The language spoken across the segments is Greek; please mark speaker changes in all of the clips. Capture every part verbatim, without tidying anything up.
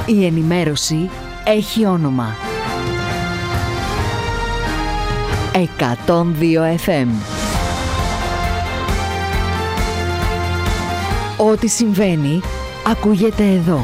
Speaker 1: Η ενημέρωση έχει όνομα. εκατόν δύο εφ εμ. Ό,τι συμβαίνει, ακούγεται εδώ.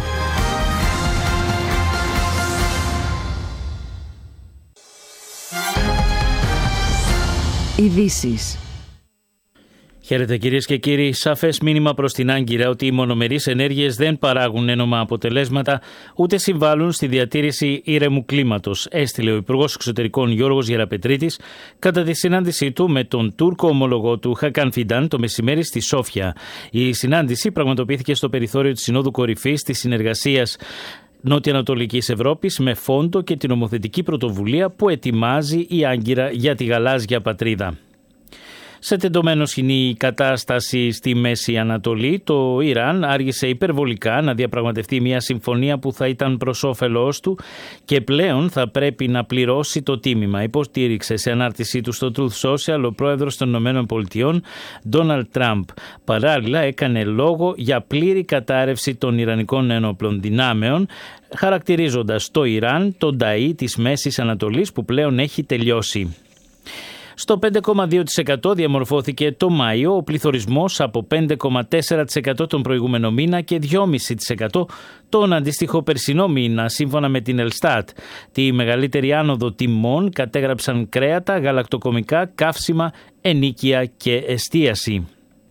Speaker 1: Ειδήσεις.
Speaker 2: Χαίρετε κυρίες και κύριοι. Σαφές μήνυμα προς την Άγκυρα ότι οι μονομερείς ενέργειες δεν παράγουν ένομα αποτελέσματα ούτε συμβάλλουν στη διατήρηση ήρεμου κλίματος, έστειλε ο Υπουργός Εξωτερικών Γιώργος Γεραπετρίτης κατά τη συνάντησή του με τον Τούρκο ομολογό του Χακάν Φιντάν το μεσημέρι στη Σόφια. Η συνάντηση πραγματοποιήθηκε στο περιθώριο της Συνόδου Κορυφής της Συνεργασίας Νότια-Ανατολικής Ευρώπης με φόντο και την νομοθετική πρωτοβουλία που ετοιμάζει η Άγκυρα για τη γαλάζια πατρίδα. Σε τεντωμένο σκηνή η κατάσταση στη Μέση Ανατολή, το Ιράν άργησε υπερβολικά να διαπραγματευτεί μια συμφωνία που θα ήταν προς όφελός του και πλέον θα πρέπει να πληρώσει το τίμημα, υποστήριξε σε ανάρτησή του στο Truth Social ο πρόεδρος των ΗΠΑ, Ντόναλντ Τραμπ. Παράλληλα έκανε λόγο για πλήρη κατάρρευση των Ιρανικών ένοπλων δυνάμεων, χαρακτηρίζοντας το Ιράν τον ταΐ της Μέσης Ανατολής που πλέον έχει τελειώσει. Στο πέντε κόμμα δύο τοις εκατό διαμορφώθηκε το Μάιο ο πληθωρισμός από πέντε κόμμα τέσσερα τοις εκατό τον προηγούμενο μήνα και δύο κόμμα πέντε τοις εκατό τον αντίστοιχο περσινό μήνα, σύμφωνα με την Ελστάτ. Τη μεγαλύτερη άνοδο τιμών κατέγραψαν κρέατα, γαλακτοκομικά, καύσιμα, ενοίκια και εστίαση.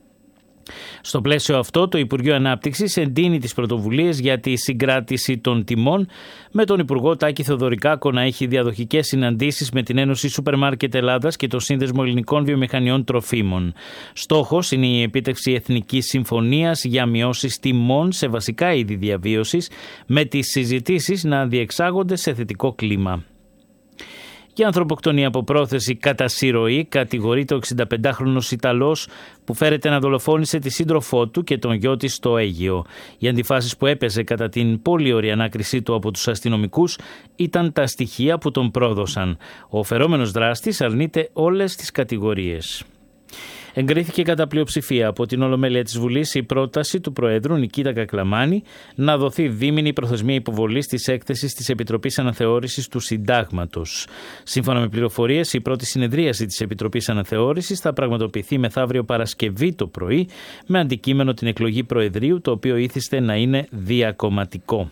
Speaker 2: Στο πλαίσιο αυτό, το Υπουργείο Ανάπτυξης εντείνει τις πρωτοβουλίες για τη συγκράτηση των τιμών, με τον Υπουργό Τάκη Θεοδωρικάκο να έχει διαδοχικές συναντήσεις με την Ένωση Σούπερ Μάρκετ Ελλάδας και το Σύνδεσμο Ελληνικών Βιομηχανιών Τροφίμων. Στόχος είναι η επίτευξη εθνικής συμφωνίας για μειώσεις τιμών σε βασικά είδη διαβίωσης, με τις συζητήσεις να διεξάγονται σε θετικό κλίμα. Για ανθρωποκτονία από πρόθεση κατά συρροή κατηγορείται ο εξηνταπεντάχρονος Ιταλός που φέρεται να δολοφόνησε τη σύντροφό του και τον γιο της στο Αίγυο. Οι αντιφάσεις που έπαιζε κατά την πολύωρη ανάκρισή του από τους αστυνομικούς ήταν τα στοιχεία που τον πρόδωσαν. Ο φερόμενος δράστης αρνείται όλες τις κατηγορίες. Εγκρίθηκε κατά πλειοψηφία από την Ολομέλεια της Βουλής η πρόταση του Προέδρου Νικήτα Κακλαμάνη να δοθεί δίμηνη προθεσμία υποβολής της έκθεσης της Επιτροπής Αναθεώρησης του Συντάγματος. Σύμφωνα με πληροφορίες, η πρώτη συνεδρίαση της Επιτροπής Αναθεώρησης θα πραγματοποιηθεί μεθαύριο Παρασκευή το πρωί, με αντικείμενο την εκλογή Προεδρείου, το οποίο ήθιστε να είναι διακομματικό.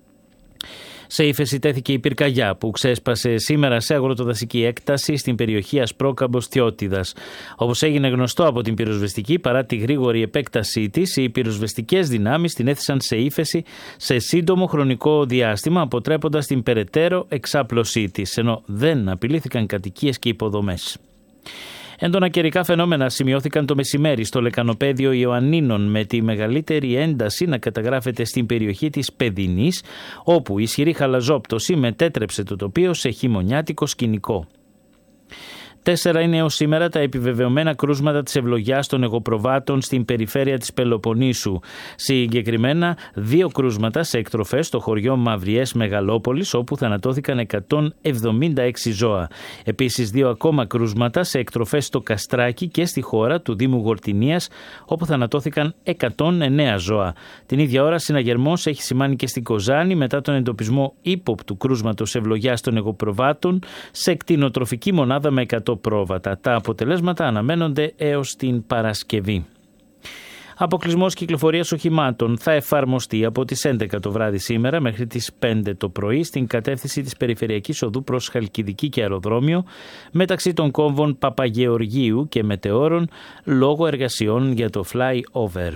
Speaker 2: Σε ύφεση τέθηκε η πυρκαγιά που ξέσπασε σήμερα σε αγροτοδασική έκταση στην περιοχή Ασπρόκαμπος Θιώτιδας. Όπως έγινε γνωστό από την πυροσβεστική, παρά τη γρήγορη επέκτασή της, οι πυροσβεστικές δυνάμεις την έθεσαν σε ύφεση σε σύντομο χρονικό διάστημα, αποτρέποντας την περαιτέρω εξάπλωσή της, ενώ δεν απειλήθηκαν κατοικίες και υποδομές. Έντονα καιρικά φαινόμενα σημειώθηκαν το μεσημέρι στο λεκανοπέδιο Ιωαννίνων, με τη μεγαλύτερη ένταση να καταγράφεται στην περιοχή της Παιδινής, όπου η ισχυρή χαλαζόπτωση μετέτρεψε το τοπίο σε χειμωνιάτικο σκηνικό. Τέσσερα είναι έως σήμερα τα επιβεβαιωμένα κρούσματα της ευλογιάς των εγωπροβάτων στην περιφέρεια της Πελοποννήσου. Συγκεκριμένα δύο κρούσματα σε εκτροφές στο χωριό Μαυριές Μεγαλόπολης, όπου θανατώθηκαν εκατόν εβδομήντα έξι ζώα. Επίσης δύο ακόμα κρούσματα σε εκτροφές στο Καστράκι και στη χώρα του Δήμου Γορτινίας, όπου θανατώθηκαν εκατόν εννέα ζώα. Την ίδια ώρα συναγερμός έχει σημάνει και στην Κοζάνη μετά τον εντοπισμό ύποπτου κρούσματος ευλογιάς των εγωπροβάτων σε κτηνοτροφική μονάδα με εκατό πρόβατα. Τα αποτελέσματα αναμένονται έως την Παρασκευή. Αποκλεισμός κυκλοφορίας οχημάτων θα εφαρμοστεί από τις έντεκα το βράδυ σήμερα μέχρι τις πέντε το πρωί στην κατεύθυνση της περιφερειακής οδού προς Χαλκιδική και αεροδρόμιο, μεταξύ των κόμβων Παπαγεωργίου και Μετεώρων, λόγω εργασιών για το fly-over.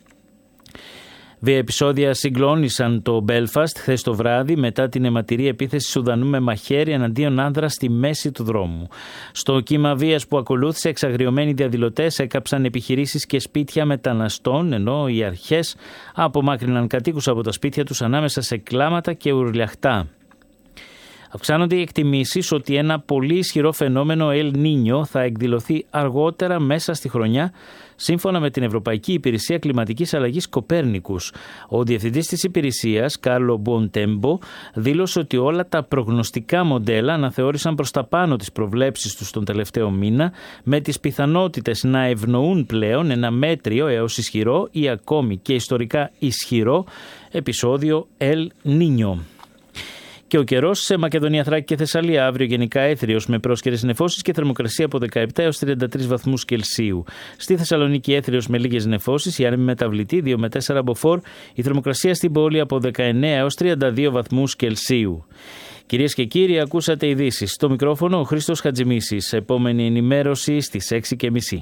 Speaker 2: Βία επεισόδια συγκλώνησαν το Μπέλφαστ χθες το βράδυ μετά την αιματηρή επίθεση Σουδανού με μαχαίρι εναντίον άνδρα στη μέση του δρόμου. Στο κύμα βίας που ακολούθησε, εξαγριωμένοι διαδηλωτές έκαψαν επιχειρήσεις και σπίτια μεταναστών, ενώ οι αρχές απομάκρυναν κατοίκους από τα σπίτια τους ανάμεσα σε κλάματα και ουρλιαχτά. Αυξάνονται οι εκτιμήσεις ότι ένα πολύ ισχυρό φαινόμενο El Niño θα εκδηλωθεί αργότερα μέσα στη χρονιά, σύμφωνα με την Ευρωπαϊκή Υπηρεσία Κλιματικής Αλλαγής Κοπέρνικους. Ο διευθυντής της υπηρεσίας, Κάρλο Μποντέμπο, δήλωσε ότι όλα τα προγνωστικά μοντέλα αναθεώρησαν προς τα πάνω τις προβλέψεις τους τον τελευταίο μήνα, με τις πιθανότητες να ευνοούν πλέον ένα μέτριο έως ισχυρό ή ακόμη και ιστορικά ισχυρό επεισόδιο El Niño. Και ο καιρός σε Μακεδονία, Θράκη και Θεσσαλία αύριο γενικά έθριος με πρόσκαιρες νεφώσεις και θερμοκρασία από δεκαεπτά έως τριάντα τρεις βαθμούς Κελσίου. Στη Θεσσαλονίκη έθριος με λίγες νεφώσεις, η άνεμη μεταβλητή δύο με τέσσερα μποφόρ, η θερμοκρασία στην πόλη από δεκαεννέα έως τριάντα δύο βαθμούς Κελσίου. Κυρίες και κύριοι, ακούσατε ειδήσεις. Στο μικρόφωνο ο Χρήστος Χατζημίσης. Επόμενη ενημέρωση στις έξι και μισή.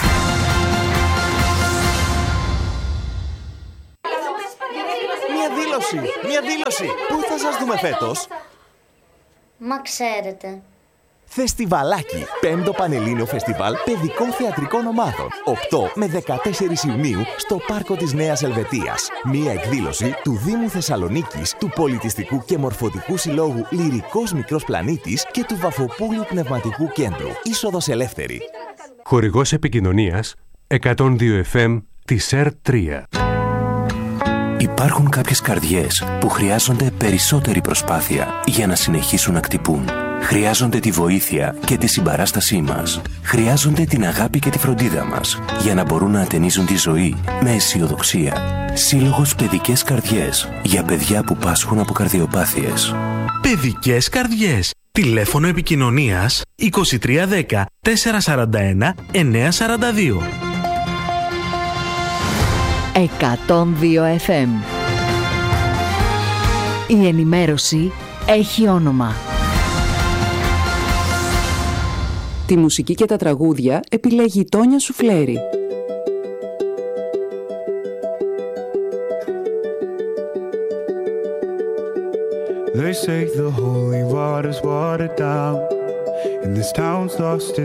Speaker 3: Μια δήλωση! Πού θα σας δούμε φέτος?
Speaker 4: Μα ξέρετε.
Speaker 3: Φεστιβαλάκι. Πέμπτο Πανελλήνιο Φεστιβάλ Παιδικών Θεατρικών Ομάδων. οκτώ με δεκατέσσερις Ιουνίου στο Πάρκο της Νέας Ελβετίας. Μια εκδήλωση του Δήμου Θεσσαλονίκης, του Πολιτιστικού και Μορφωτικού Συλλόγου Λυρικός Μικρός Πλανήτης και του Βαφοπούλιου Πνευματικού Κέντρου. Είσοδος ελεύθερη.
Speaker 5: Χορηγός επικοινωνίας εκατόν δύο εφ εμ της ΕΡ τρία.
Speaker 6: Υπάρχουν κάποιες καρδιές που χρειάζονται περισσότερη προσπάθεια για να συνεχίσουν να χτυπούν. Χρειάζονται τη βοήθεια και τη συμπαράστασή μας. Χρειάζονται την αγάπη και τη φροντίδα μας για να μπορούν να ατενίζουν τη ζωή με αισιοδοξία. Σύλλογος Παιδικές Καρδιές για παιδιά που πάσχουν από καρδιοπάθειες.
Speaker 7: Παιδικές Καρδιές. Τηλέφωνο επικοινωνίας είκοσι τρία δέκα τετρακόσια σαράντα ένα εννιακόσια σαράντα δύο.
Speaker 1: εκατόν δύο εφ εμ. Η ενημέρωση έχει όνομα.
Speaker 8: Τη μουσική και τα τραγούδια επιλέγει η Τόνια Σουφλέρη.
Speaker 9: They say the holy water's watered down and this town's lost its